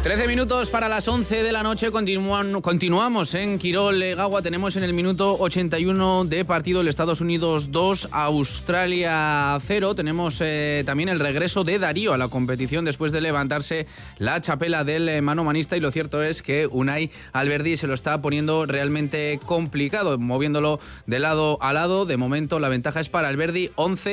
13 minutos para las 11 de la noche, continuamos en Quirol-Legaua. Tenemos en el minuto 81 de partido el Estados Unidos 2, Australia 0. Tenemos también el regreso de Darío a la competición después de levantarse la chapela del manomanista, y lo cierto es que Unai Alberdi se lo está poniendo realmente complicado, moviéndolo de lado a lado. De momento la ventaja es para Alberdi,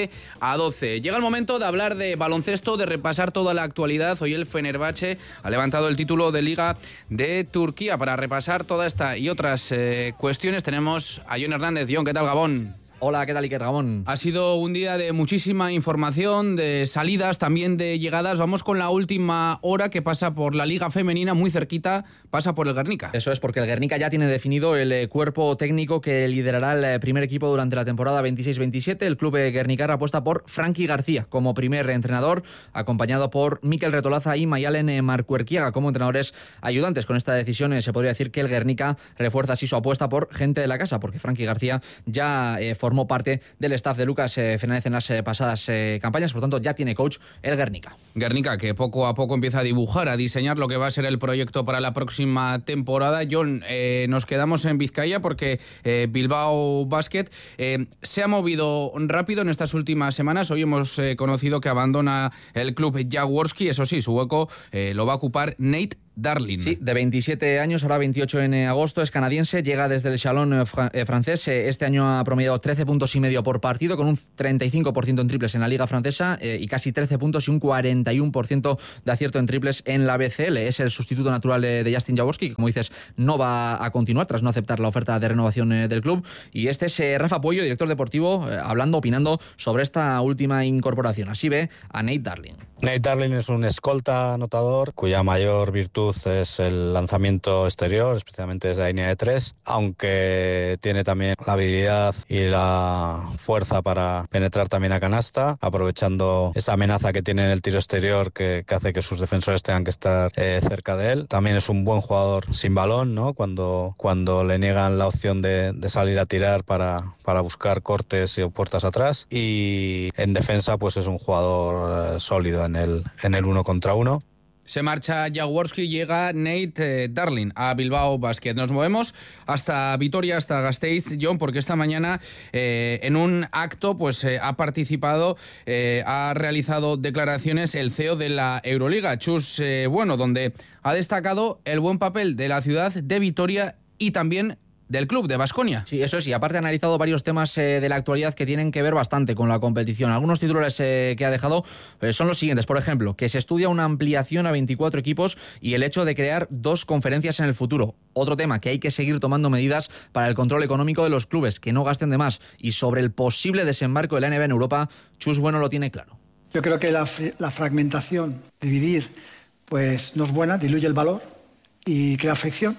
11-12. Llega el momento de hablar de baloncesto, de repasar toda la actualidad. Hoy el Fenerbahce ha levantado el título de Liga de Turquía. Para repasar toda esta y otras cuestiones tenemos a Jon Hernández. Jon, ¿qué tal, Gabón? Hola, ¿qué tal, Iker Gabón? Ha sido un día de muchísima información, de salidas, también de llegadas. Vamos con la última hora, que pasa por la Liga Femenina, muy cerquita, pasa por el Guernica. Eso es, porque el Guernica ya tiene definido el cuerpo técnico que liderará el primer equipo durante la temporada 26-27. El club guernicar apuesta por Frankie García como primer entrenador, acompañado por Mikel Retolaza y Mayalen Marcuerquiaga como entrenadores ayudantes. Con esta decisión se podría decir que el Guernica refuerza así su apuesta por gente de la casa, porque Frankie García ya formó parte del staff de Lucas Fernández en las pasadas campañas, por lo tanto ya tiene coach el Guernica. Guernica, que poco a poco empieza a dibujar, a diseñar lo que va a ser el proyecto para la próxima temporada. Jon, nos quedamos en Vizcaya porque Bilbao Basket se ha movido rápido en estas últimas semanas. Hoy hemos conocido que abandona el club Jaworski, eso sí, su hueco lo va a ocupar Nate Darling. Sí, de 27 años, ahora 28 en agosto, es canadiense, llega desde el Chalon francés. Este año ha promediado 13 puntos y medio por partido, con un 35% en triples en la Liga Francesa y casi 13 puntos y un 41% de acierto en triples en la BCL. Es el sustituto natural de Justin Jaworski, que, como dices, no va a continuar tras no aceptar la oferta de renovación del club. Y este es Rafa Puello, director deportivo, opinando sobre esta última incorporación. Así ve a Nate Darling. Nate Darling es un escolta anotador cuya mayor virtud es el lanzamiento exterior, especialmente desde la línea de 3, aunque tiene también la habilidad y la fuerza para penetrar también a canasta, aprovechando esa amenaza que tiene en el tiro exterior que hace que sus defensores tengan que estar cerca de él. También es un buen jugador sin balón, ¿no? Cuando le niegan la opción de salir a tirar para buscar cortes o puertas atrás, y en defensa pues es un jugador sólido en el 1 contra 1. Se marcha Jaworski, llega Nate Darling a Bilbao Basket. Nos movemos hasta Vitoria, hasta Gasteiz, Jon, porque esta mañana en un acto pues ha participado, ha realizado declaraciones el CEO de la Euroliga, Chus Bueno, donde ha destacado el buen papel de la ciudad de Vitoria y también del club de Baskonia. Sí, eso sí, aparte ha analizado varios temas de la actualidad que tienen que ver bastante con la competición. Algunos titulares que ha dejado son los siguientes. Por ejemplo, que se estudia una ampliación a 24 equipos y el hecho de crear 2 conferencias en el futuro. Otro tema, que hay que seguir tomando medidas para el control económico de los clubes, que no gasten de más. Y sobre el posible desembarco de la NBA en Europa, Chus Bueno lo tiene claro. Yo creo que la fragmentación, dividir, pues no es buena, diluye el valor y crea fricción.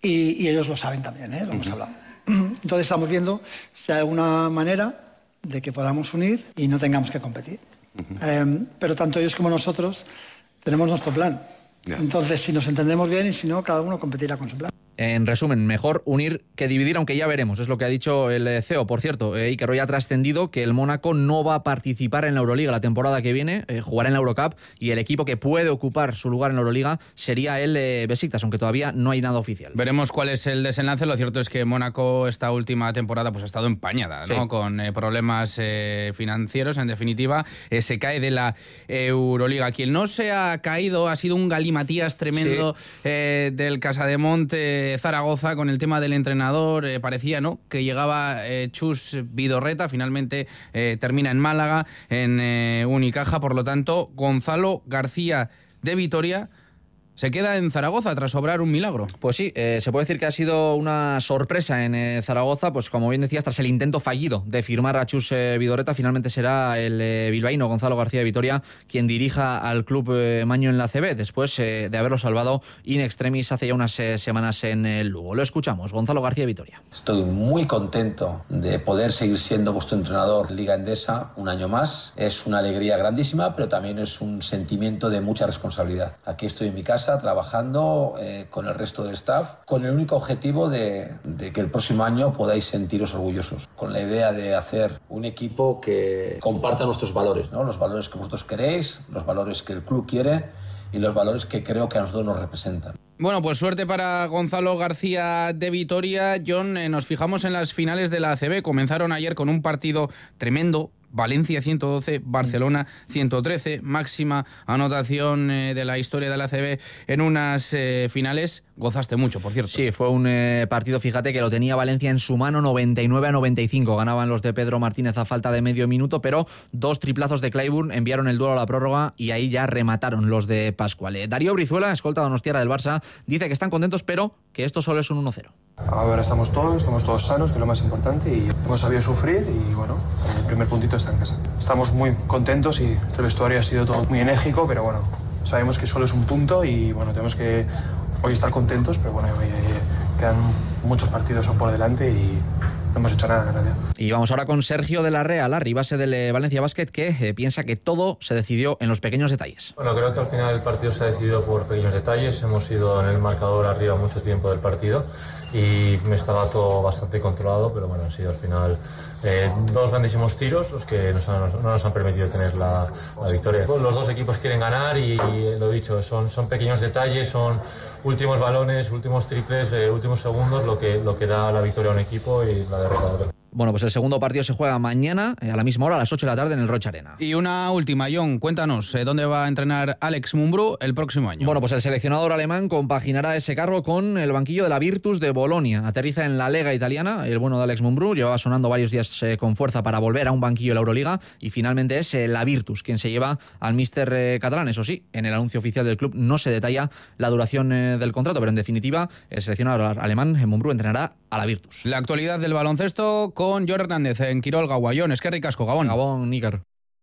Y ellos lo saben también, lo hemos hablado. Entonces estamos viendo si hay alguna manera de que podamos unir y no tengamos que competir. Pero tanto ellos como nosotros tenemos nuestro plan. Entonces, si nos entendemos bien, y si no, cada uno competirá con su plan. En resumen, mejor unir que dividir, aunque ya veremos, es lo que ha dicho el CEO. Por cierto, Iker, hoy ha trascendido que el Mónaco no va a participar en la Euroliga la temporada que viene, jugará en la Eurocup, y el equipo que puede ocupar su lugar en la Euroliga sería el Besiktas, aunque todavía no hay nada oficial. Veremos cuál es el desenlace. Lo cierto es que Mónaco esta última temporada pues ha estado empañada, ¿no? Sí. Con problemas financieros, en definitiva, se cae de la Euroliga. Quien no se ha caído ha sido un galimatías tremendo, sí, del Casademonte Zaragoza, con el tema del entrenador. Parecía, ¿no?, que llegaba Chus Vidorreta, finalmente termina en Málaga, en Unicaja. Por lo tanto, Gonzalo García de Vitoria se queda en Zaragoza tras obrar un milagro. Pues sí, se puede decir que ha sido una sorpresa en Zaragoza, pues como bien decías, tras el intento fallido de firmar a Chus Vidorreta, finalmente será el bilbaíno Gonzalo García de Vitoria quien dirija al club maño en la ACB, después de haberlo salvado in extremis hace ya unas semanas en el Lugo. Lo escuchamos, Gonzalo García de Vitoria. Estoy muy contento de poder seguir siendo vuestro entrenador en Liga Endesa un año más. Es una alegría grandísima, pero también es un sentimiento de mucha responsabilidad. Aquí estoy en mi casa trabajando con el resto del staff, con el único objetivo de que el próximo año podáis sentiros orgullosos, con la idea de hacer un equipo que comparta nuestros valores, ¿no? Los valores que vosotros queréis, los valores que el club quiere, y los valores que creo que a nosotros nos representan. Bueno, pues suerte para Gonzalo García de Vitoria. John, nos fijamos en las finales de la ACB. Comenzaron ayer con un partido tremendo. Valencia 112, Barcelona 113, máxima anotación de la historia de la ACB en unas finales. Gozaste mucho, por cierto. Sí, fue un partido, fíjate, que lo tenía Valencia en su mano, 99-95. Ganaban los de Pedro Martínez a falta de medio minuto, pero 2 triplazos de Clayburn enviaron el duelo a la prórroga y ahí ya remataron los de Pascual. Darío Brizuela, escolta donostiarra del Barça, dice que están contentos, pero que esto solo es un 1-0. Ahora estamos todos sanos, que es lo más importante, y hemos sabido sufrir y bueno, el primer puntito está en casa. Estamos muy contentos y el vestuario ha sido todo muy enérgico, pero bueno, sabemos que solo es un punto y bueno, tenemos que hoy estar contentos, pero bueno, quedan muchos partidos por delante y no hemos hecho nada en realidad. Y vamos ahora con Sergio de la Real, base del Valencia Basket, que piensa que todo se decidió en los pequeños detalles. Bueno, creo que al final el partido se ha decidido por pequeños detalles. Hemos ido en el marcador arriba mucho tiempo del partido y me estaba todo bastante controlado, pero bueno, han sido al final 2 grandísimos tiros los que no nos han permitido tener la victoria. Los 2 equipos quieren ganar y lo he dicho, son pequeños detalles, son últimos balones, últimos triples, últimos segundos lo que da la victoria a un equipo y la derrota a otro. Bueno, pues el segundo partido se juega mañana a la misma hora, a las 8 de la tarde en el Roig Arena. Y una última, John, cuéntanos, ¿dónde va a entrenar Alex Mumbrú el próximo año? Bueno, pues el seleccionador alemán compaginará ese cargo con el banquillo de la Virtus de Bolonia. Aterriza en la Lega italiana, el bueno de Alex Mumbrú, llevaba sonando varios días con fuerza para volver a un banquillo de la Euroliga y finalmente es la Virtus quien se lleva al míster catalán. Eso sí, en el anuncio oficial del club no se detalla la duración del contrato, pero en definitiva el seleccionador alemán Mumbrú entrenará a la Virtus. La actualidad del baloncesto con Jorge Hernández en Quirol Gaguayón. Es que ricasco, Gabón. Gabón, Nícar.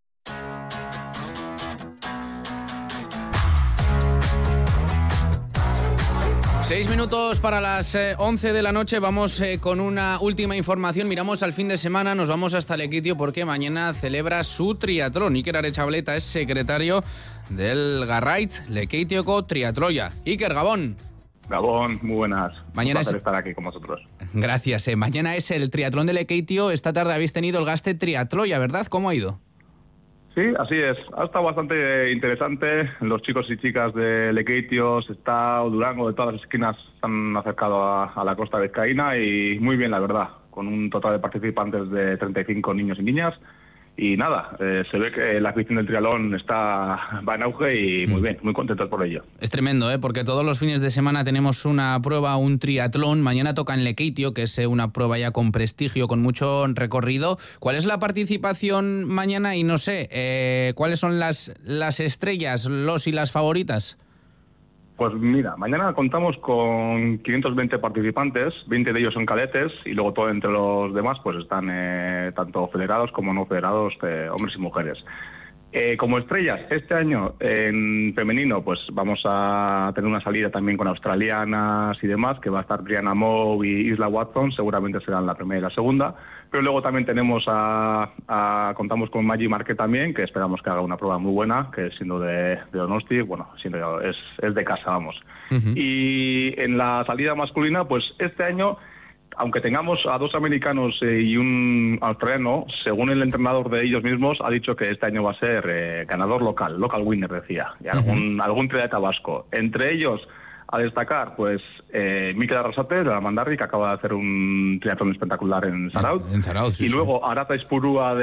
Seis minutos para las 11 de la noche. Vamos con una última información. Miramos al fin de semana, nos vamos hasta Lekeitio porque mañana celebra su triatlón. Iker Aretxabaleta es secretario del Garraitz Lekeitioko Triatloia. Iker, Gabón. Gabón, muy buenas. Mañana un placer estar aquí con vosotros. Gracias. Mañana es el triatlón de Lekeitio. Esta tarde habéis tenido el Gaste Triatloia, ¿verdad? ¿Cómo ha ido? Sí, así es. Ha estado bastante interesante. Los chicos y chicas de Lekeitio, Sestao, Durango, de todas las esquinas se han acercado a la costa vizcaína y muy bien, la verdad. Con un total de participantes de 35 niños y niñas. Y nada, se ve que la afición del triatlón va en auge y muy bien, muy contentos por ello. Es tremendo, porque todos los fines de semana tenemos una prueba, un triatlón. Mañana toca en Lekeitio, que es una prueba ya con prestigio, con mucho recorrido. ¿Cuál es la participación mañana? Y no sé, ¿cuáles son las estrellas, los y las favoritas? Pues mira, mañana contamos con 520 participantes, 20 de ellos son cadetes y luego todo entre los demás pues están tanto federados como no federados, hombres y mujeres. Como estrellas, este año en femenino pues vamos a tener una salida también con australianas y demás, que va a estar Brianna Moe y Isla Watson, seguramente serán la primera y la segunda, pero luego también tenemos contamos con Maggie Marquet también, que esperamos que haga una prueba muy buena, que siendo de Donosti, bueno, siendo es de casa, vamos. Uh-huh. Y en la salida masculina, pues este año, aunque tengamos a 2 americanos y un australiano, según el entrenador de ellos mismos, ha dicho que este año va a ser ganador local winner, decía, y algún triatleta vasco. Entre ellos, a destacar, pues, Mikel Arrasate, de la Mandarri, que acaba de hacer un triatlón espectacular en Zarautz. Sí, y luego Arata Ispurúa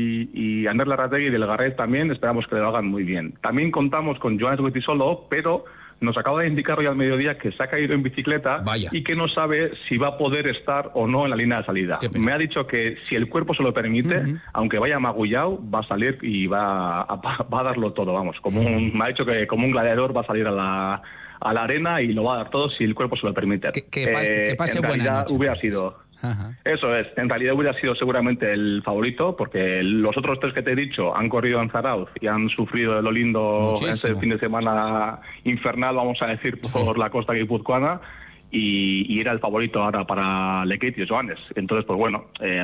y Ander Larrategui del Garret también, esperamos que lo hagan muy bien. También contamos con Joanes Goitisolo, pero nos acaba de indicar hoy al mediodía que se ha caído en bicicleta. Vaya. Y que no sabe si va a poder estar o no en la línea de salida. Me ha dicho que si el cuerpo se lo permite, aunque vaya magullado, va a salir y va a darlo todo, vamos. Me ha dicho que como un gladiador va a salir a la arena y lo va a dar todo si el cuerpo se lo permite. Que pase en buena noche. Hubiera sido... Ajá. Eso es, en realidad hubiera sido seguramente el favorito, porque los otros 3 que te he dicho han corrido en Zarautz y han sufrido de lo lindo este fin de semana infernal, vamos a decir, por la costa guipuzcoana, y era el favorito ahora para Lekeitio, Joanes. Entonces, pues bueno,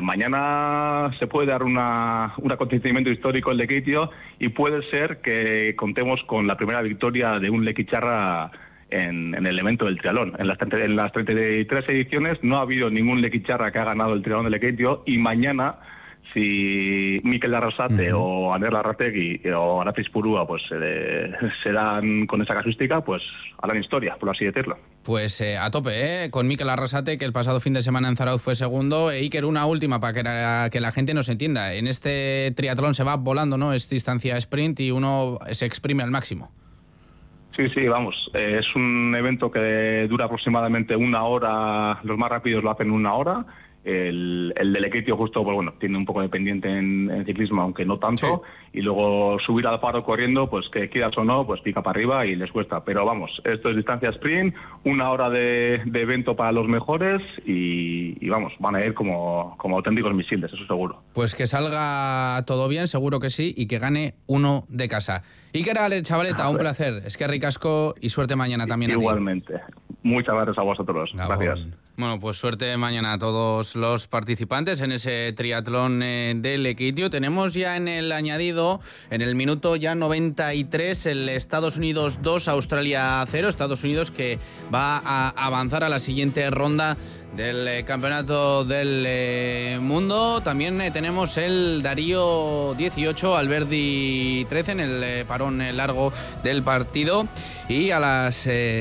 mañana se puede dar un acontecimiento histórico en Lekeitio y puede ser que contemos con la primera victoria de un lequicharra en el evento del triatlón. En las 33 ediciones no ha habido ningún lequicharra que ha ganado el triatlón de Lekeitio y mañana si Mikel Arrasate o Aner Larrategui o Aratis Purúa pues se dan con esa casuística, pues harán historia, por así decirlo. Pues a tope, con Mikel Arrasate, que el pasado fin de semana en Zarauz fue segundo. Iker, una última para que la gente nos entienda. En este triatlón se va volando, ¿no? Es distancia sprint y uno se exprime al máximo. Sí, vamos. Es un evento que dura aproximadamente 1 hora. Los más rápidos lo hacen 1 hora. El del Equitio justo, pues bueno, tiene un poco de pendiente en ciclismo, aunque no tanto, sí. Y luego subir al faro corriendo, pues que quieras o no, pues pica para arriba y les cuesta. Pero vamos, esto es distancia sprint, 1 hora de evento para los mejores y vamos, van a ir como auténticos misiles, eso seguro. Pues que salga todo bien, seguro que sí, y que gane uno de casa. Iker Aretxabaleta, un placer. Es que ricasco y suerte mañana también. Igualmente. A ti. Muchas gracias a vosotros. Gabón. Gracias. Bueno, pues suerte mañana a todos los participantes en ese triatlón del Equitio. Tenemos ya en el añadido, en el minuto ya 93, el Estados Unidos 2, Australia 0. Estados Unidos que va a avanzar a la siguiente ronda del Campeonato del Mundo. También tenemos el Darío 18, Alberdi 13 en el parón largo del partido. Y a las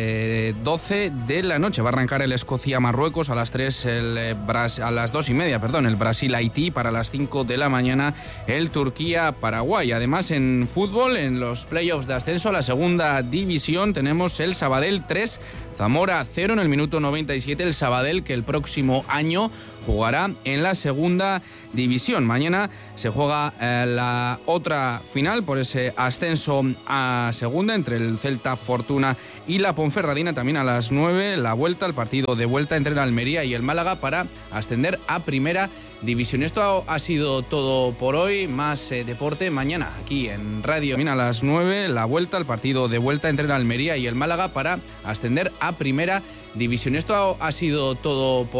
12 de la noche va a arrancar el Escocia-Marruecos, a las 3 a las 2:30, el Brasil-Haití, para las 5 de la mañana el Turquía-Paraguay. Además, en fútbol, en los playoffs de ascenso a la segunda división, tenemos el Sabadell 3, Zamora 0 en el minuto 97, el Sabadell que el próximo año jugará en la segunda división. Mañana se juega la otra final por ese ascenso a segunda entre el Celta Fortuna y la Ponferradina. También a las 9 la vuelta, el partido de vuelta entre el Almería y el Málaga para ascender a primera división. Esto ha sido todo por hoy. Más deporte mañana aquí en Radio. También a las 9 la vuelta, el partido de vuelta entre el Almería y el Málaga para ascender a primera división. Esto ha sido todo por